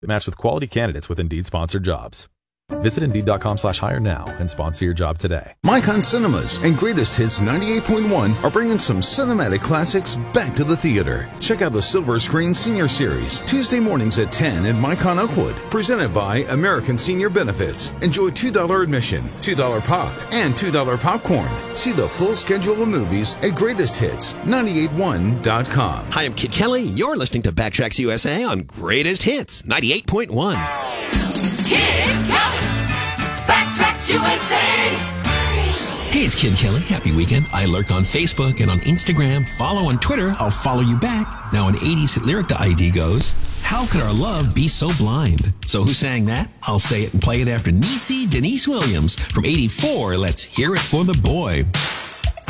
Match with quality candidates with Indeed-sponsored jobs. Visit Indeed.com/hire now and sponsor your job today. Micon Cinemas and Greatest Hits 98.1 are bringing some cinematic classics back to the theater. Check out the Silver Screen Senior Series, Tuesday mornings at 10 at Micon Oakwood. Presented by American Senior Benefits. Enjoy $2 admission, $2 pop, and $2 popcorn. See the full schedule of movies at GreatestHits981.com. Hi, I'm Kid Kelly. You're listening to Backtracks USA on Greatest Hits 98.1. Kid Kelly's Backtracks USA. Hey, it's Kid Kelly. Happy weekend. I lurk on Facebook and on Instagram. Follow on Twitter. I'll follow you back. Now, an 80s hit lyric to ID goes, how could our love be so blind? So who sang that? I'll say it and play it after Niecy Denise Williams. From 84, let's hear it for the boy.